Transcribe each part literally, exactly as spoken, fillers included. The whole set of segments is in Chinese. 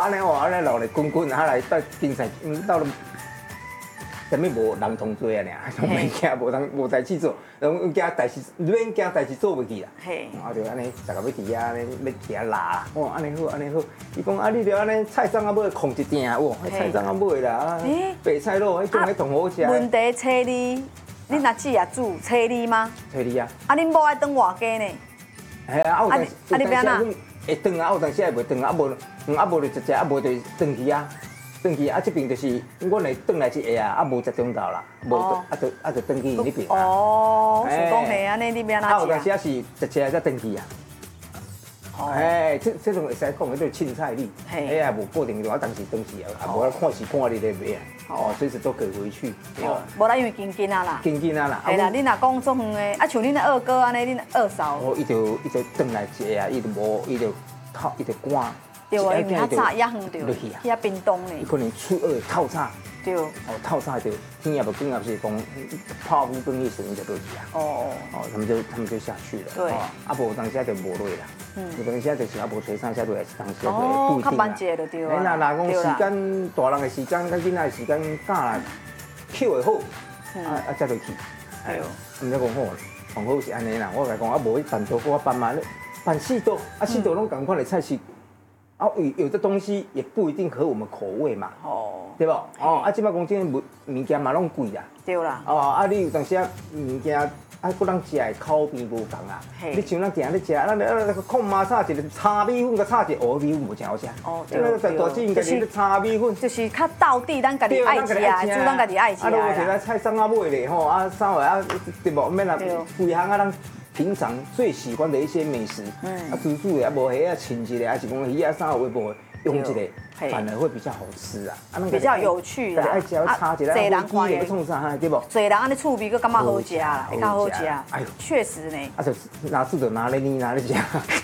安尼哦，安尼落来滚滚，啊来到竞赛，嗯，到了。啥物无人同做啊？尔，拢免惊，无人无代志做，拢惊代志，免惊代志做袂去啦。嘿，啊就安尼，逐个要伫遐安尼，要伫遐拉，哦，安尼好，安尼好。伊讲啊，你着安尼菜粽啊，要控一定，哇，菜粽啊买啦，啊，白菜肉，迄种迄同好食。 问题车厘，你若煮也煮车厘吗？ 车厘啊。 啊，恁某爱等偌家呢？ 系啊，有当时啊，你边啊？ 会断啊，有当时也袂断啊，啊无，啊无就直接啊无就断去啊。转去啊，这边就是阮会转来一下啊，啊无十钟头啦，无啊就啊就转去那边啊。 哦，是讲嘿，安尼你边哪吃？ 啊，有当时啊是直接再转去啊。哎，这这种会使讲迄种凊彩哩，哎呀无固定的，我当时当时啊，啊无看时看你咧买啊，哦，随时都可以回去。 哦，无啦，因为近近啊啦。 近近啊啦。 系啦，你若讲足远的，啊像恁的二哥安尼，恁二嫂。 哦，伊就伊就转来一下啊，伊就无，伊就靠，伊就赶。 对啊，因为较早也远着，去遐冰冻呢。 可能初二透早。 对。哦， 透早就天也不更也不是讲泡乌冬一时就落去啊。哦哦。哦，他们就他们就下去了。对。啊无当时就无落啦。嗯。有当时就是啊无吹衫下落来是当时就不一定啦。哦，较慢些就对啦。哎那若讲时间大人的时间，甲囡仔的时间教啦，扣会好，啊啊才落去。哎呦，毋则讲好，上好是安尼啦。我甲讲啊无去办桌，我办嘛咧办四桌，啊四桌拢共款的菜式。啊，有有的东西也不一定合我们口味嘛，哦，对不？哦，啊，即摆讲这物物件嘛拢贵啦， 对啦。 哦，啊，你有当时啊物件啊，个人食的口味无同啊。你像咱今日食，咱咱看妈炒一个炒米粉，甲炒一个蚵米粉无真好食。哦，对对对，大姊家己咧炒米粉， 就是较道地，咱家己爱食啊，煮咱家己爱食啊。啊， 我是来菜场啊买咧吼，啊，三位啊，对不？免啦，规行啊，咱。平常最喜欢的一些美食，嗯，啊煮煮的啊无虾啊清一个，还是讲鱼啊啥有无用一个，反而会比较好吃啊，啊比较有趣啦。 爱食要炒一个， 侪人看要创啥哈，对不？ 侪人安尼趣味，佮感觉好食啦，会较好食。哎呦，确实呢。 啊就拿煮就拿咧你拿咧食。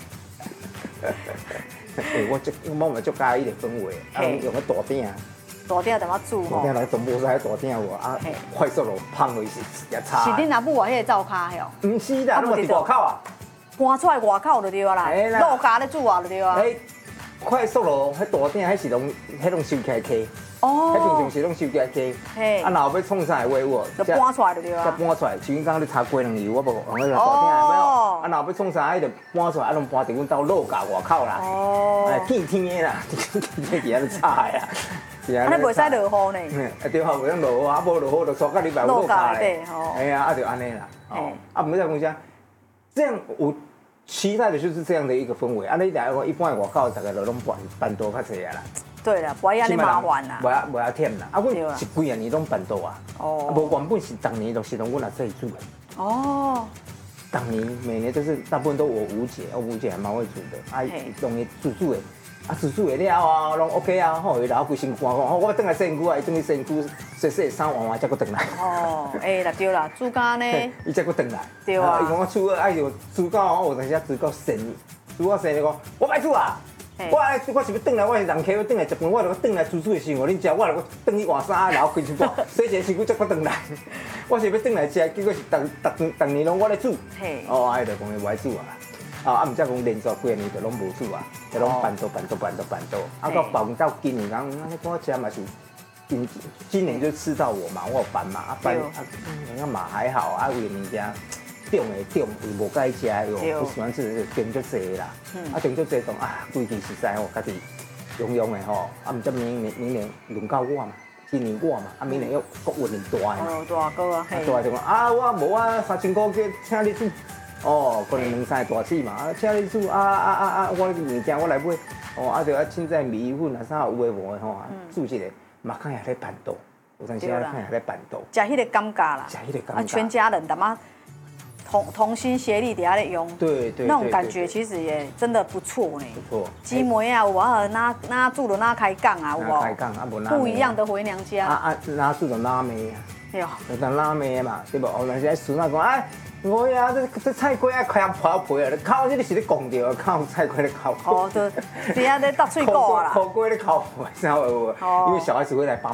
哎，我这我嘛足介意的氛围，啊用个大鼎。 大鼎怎么煮吼？ 大鼎来总部是喺大鼎喎，啊，快速炉烹落去也炒。 是恁阿母话迄个灶卡嘿哦？ 唔是啦，你伫外口啊？ 搬出来外口就对啦，肉架咧煮啊就对啊。哎， 快速炉迄大鼎迄是拢迄拢收起来起。哦。迄平常时拢收起来起。嘿。啊，若后要创啥话有？ 就搬出来就对啊。 再搬出来，像刚你炒鸡卵油，我无用迄个大鼎有没有？啊，若后要创啥，迄就搬出来，啊，拢搬伫阮兜肉架外口啦。哦。哎，天天的啦，天天伫遐炒的啊。 安尼袂使落雨呢？啊对啊，袂用落雨，啊无落雨就刷到礼拜五下咧。哎呀，啊就安尼啦。哦，啊唔是讲啥，这样我期待的就是这样的一个氛围。啊，你来讲一般外口大概都拢办办桌较济啊啦。 对啦，不要安尼麻烦啦。 不要不要忝啦。啊，阮是几啊年拢办桌啊。哦。啊，无原本是逐年都是拢阮来自己煮的。哦。逐年每年都是大部分都我吴姐，我吴姐还蛮会煮的，啊，容易煮煮的。啊，煮煮的了啊，拢 OK 啊，吼，伊留规身躯讲，吼，我等来身躯啊，伊等去身躯洗洗衫换换，才搁转来。哦， 哎啦对啦，煮干呢， 伊才搁转来。 对啊。 伊讲我煮啊，爱就煮到吼，有当时煮到生，煮到生，伊讲我歹煮啊，我我是要转来，我是人客，我转来食饭，我就转来煮煮的时候，恁食，我就转去换衫，然后规身躯洗一下身躯，才搁转来。我是要转来食，结果是逐逐逐年拢我咧煮。嘿。哦，哎，就讲伊歹煮啊。啊，啊，毋则讲连续几年就拢无煮啊，就拢办桌办桌办桌办桌，啊，到办到今年，讲那我吃嘛是，今今年就吃到我嘛，我有办嘛，啊办啊，人家嘛还好啊，为物件中的中，伊无介食哟，不喜欢吃就中足济啦，啊中足济讲啊，规矩实在我家己用用的吼，啊，毋则明年明年轮到我嘛，今年我嘛，啊明年又国运大的嘛， 哦大哥啊， 大就讲啊，我无啊三千块去请你煮。哦，可能两三个大姊嘛，啊，请你煮啊啊啊啊，我物件我来买，哦，啊，就啊凊彩米粉啊啥有诶无诶吼，煮一个，嘛看也咧办桌，有阵时啊看也咧办桌， 食迄个感觉啦， 食迄个感觉， 啊，全家人他妈同同心协力底下咧用， 对对， 那种感觉其实也真的不错呢， 不错， 鸡梅啊，我哪哪煮的哪开杠啊，有无？ 开杠啊，无哪不一样的回娘家， 啊啊，哪煮的哪妹啊，哟，就当哪妹嘛，对不？有阵时孙仔讲哎。我呀，这这菜瓜啊，开破皮啊！烤这个是咧讲着，烤菜瓜咧烤。 哦，对，底下咧搭水果啦。 烤瓜咧烤，知道无？因为小孩子会来帮忙。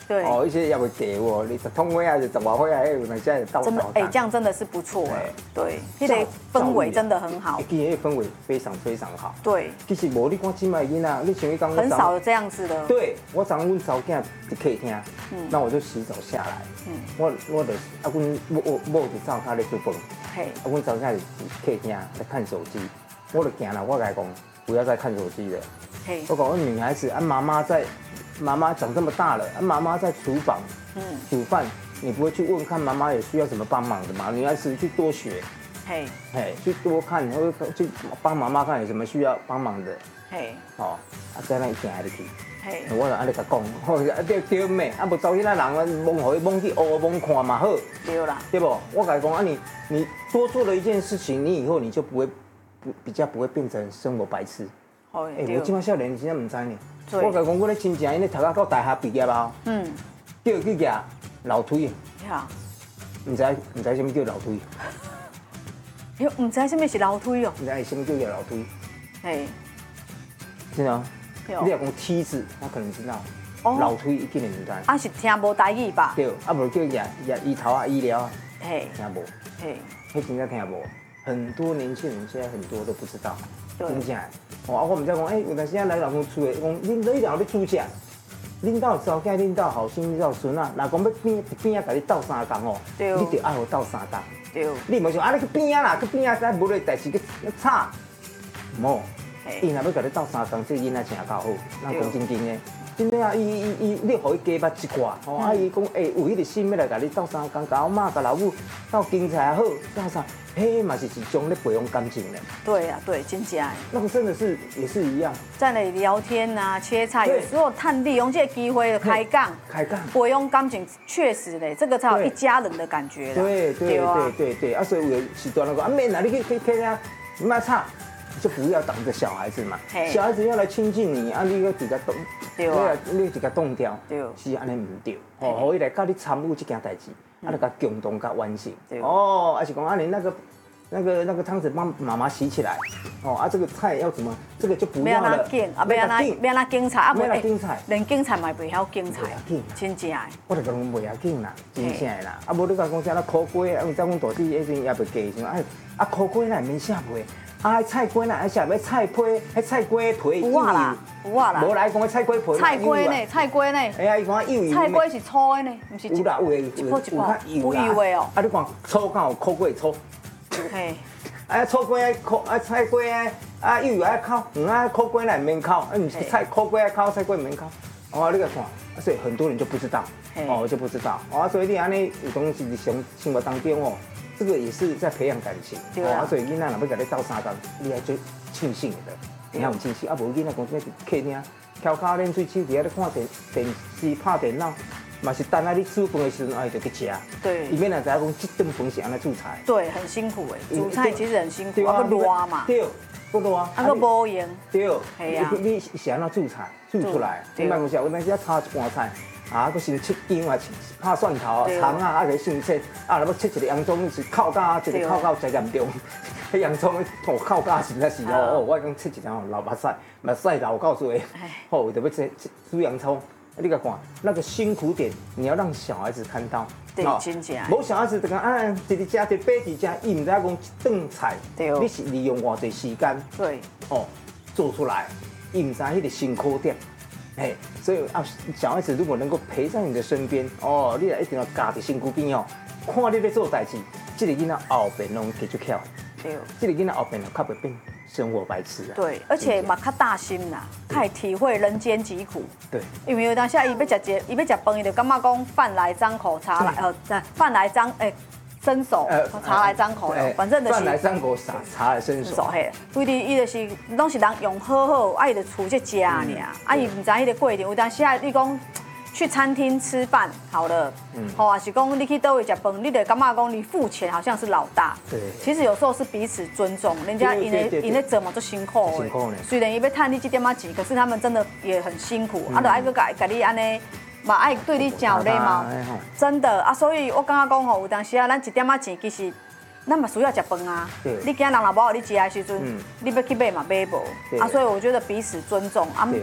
对， 哦，一些也会给我，你十通会还是十外会啊，有那些到真的，哎，这样真的是不错哎，对，那个氛围真的很好， 今年氛围非常非常好。 对， 其实无你看今麦囡仔，你像你讲很少有这样子的。 对，我昨阮查某囝伫客厅，嗯，那我就洗澡下来，嗯，我我就啊，阮我我某伫灶骹咧煮饭，嘿，啊，阮查某囝伫客厅在看手机，我就行了，我甲伊讲不要再看手机了，嘿，我讲女孩子啊，妈妈在，妈妈长这么大了，啊，妈妈在厨房，嗯，煮饭，你不会去问看妈妈有需要什么帮忙的吗？女孩子去多学。嘿，嘿，去多看，或者去帮妈妈看有什么需要帮忙的。嘿，哦，啊，在那一行入去。嘿，我就安尼甲讲，我啊对对妹，啊无走迄那人啊，蒙互伊蒙去乌蒙看嘛好。对啦，对不？我甲伊讲啊，你你多做了一件事情，你以后你就不会不比较不会变成生活白痴。好，哎，我今麦少年真正唔知呢。我甲伊讲，我咧亲戚因咧读啊到大学毕业啊，嗯，叫伊去夹楼梯。呀，唔知唔知什么叫楼梯。 哟，唔知什么是楼梯哦？ 唔知什么叫楼梯？哎，真的？你要讲梯子，我可能知道。哦，楼梯一定唔知。 啊，是听无台语吧？ 对，啊无叫牙牙医头啊医疗啊，嘿，听无，嘿，迄真正听无。很多年轻人现在很多都不知道，真正。哦，啊，我唔知讲，哎，有阵时来老公厝的，讲恁你两要煮啥？恁兜早囝，恁兜后生，恁兜孙啊，若讲要边边啊，甲你斗三工哦，你着爱互斗三工。对，你无想啊，你去边啊啦，去边啊，再无咧代志去吵，无，伊若要甲你斗三工，这囡仔真够好，咱讲真正的，真正啊，伊伊伊，你互伊加捌一寡，吼，啊伊讲，诶，有迄个心要来甲你斗三工，甲我妈甲老母斗经济也好，斗啥，嘿嘛是一种咧培养感情的。对啊，对，真正的，那个真的是也是一样，在那里聊天啊，切菜，有时候探利用这个机会开杠，开杠，培养感情，确实嘞，这个才有一家人的感觉。对对对对对，啊，所以有时段那个啊，免啦，你去去去啊，你卖吵。就不要当个小孩子嘛，小孩子要来亲近你，啊，你个自个动，对啊，你自个动掉，是安尼唔对，哦，可以来教你参与这件代志，啊，来甲共同甲完成，哦，还是讲啊，你那个那个那个汤匙帮妈妈洗起来，哦，啊，这个菜要怎么，这个就不要了，啊，不要那不要那精菜，啊，不要精菜，连精菜嘛不晓精菜，真正的，我就讲袂要紧啦，真正的啦，啊，无你讲讲啥那苦瓜，啊，咱讲大弟以前也袂记像，哎，啊，苦瓜那免下皮。啊，菜瓜呐，还是要菜皮，迄菜瓜皮有啊啦，有啊啦。无来讲菜瓜皮。菜瓜呢？菜瓜呢？哎呀，伊讲幼幼。菜瓜是粗的呢，不是一。有啦，有诶，有有较幼啦。有诶哦。啊，你看粗敢有苦瓜粗。嘿。啊，粗瓜爱苦，啊菜瓜啊，啊幼幼爱烤，嗯啊苦瓜来免烤，啊唔是菜苦瓜爱烤，菜瓜免烤。哦，你个看，所以很多人就不知道，哦就不知道，哦所以你安尼有当时生生活当中哦。这个也是在培养感情，对啊，所以囡仔若要甲你斗三工，你还最庆幸的，你还有庆幸啊！无囡仔讲在客厅翘脚练喙手，伫遐咧看电电视、拍电脑，嘛是等下你煮饭的时阵，哎就去食。对，伊免来知影讲这顿饭是安尼煮菜。对，很辛苦诶，煮菜其实很辛苦，啊，要热嘛。对，不热啊。啊，个无用。对，系啊。你是安怎煮菜？煮出来，你莫讲说有当时啊炒一盘菜。啊，佫是切姜啊，拍蒜头啊，葱啊，啊个蒜切，啊，若要切一个洋葱，是烤到一个烤到真严重。迄洋葱哦，烤到实在是哦哦，我讲切一条老目屎，目屎流到最，哦，为着要切煮洋葱，你甲看那个辛苦点，你要让小孩子看到。对，真正。无小孩子就讲啊，一直食，一摆一食，伊唔知影讲一顿菜，你是利用偌济时间，对，哦，做出来，伊唔知迄个辛苦点。嘿，所以啊，小孩子如果能够陪在你的身边，哦，你来一定要夹在身躯边哦，看你在做代志，这个囡仔后边拢继续巧，对，这个囡仔后边较袂变生活白痴啊。对，而且嘛较大心啦，较会体会人间疾苦。对，因为有当下伊要食一，伊要食饭，伊就感觉讲饭来张口，茶来呃，饭来张诶。伸手，茶来张口哟，反正就是饭来张口，茶茶来伸手。嘿，规日伊就是拢是人用好好，啊伊就出去食尔，啊伊唔知迄个过程。有当时啊，你讲去餐厅吃饭好了，吼啊是讲你去倒位食饭，你得感觉讲你付钱好像是老大。对。其实有时候是彼此尊重，人家因为因为怎么做辛苦的，虽然伊要赚你这点仔钱，可是他们真的也很辛苦，啊，就爱去甲甲你安尼。嘛爱对你真有礼貌，真的啊，所以我感觉讲吼，有当时啊，咱一点仔钱其实，咱嘛需要食饭啊。你今日人若无互你食的时阵，你要去买嘛买无。啊，所以我觉得彼此尊重啊，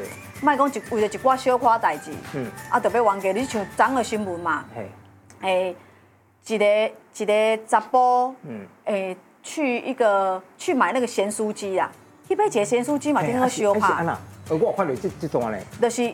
莫讲一为了一寡小可代志，嗯，啊，特别冤家，你像昨个新闻嘛，诶，一个一个查甫，嗯，诶，去一个去买那个咸酥鸡啊，去买一个咸酥鸡嘛，听说烧拍。 我有看到这这段咧， 就是